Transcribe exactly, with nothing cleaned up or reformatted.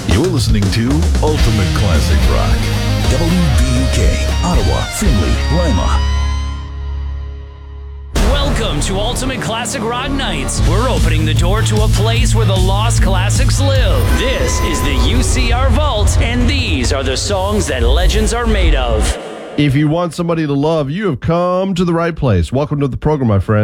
You're listening to Ultimate Classic Rock. W B U K, Ottawa, Findlay, Lima. Welcome to Ultimate Classic Rock Nights. We're opening the door to a place where the lost classics live. This is the U C R Vault, and these are the songs that legends are made of. If you want somebody to love, you have come to the right place. Welcome to the program, my friend.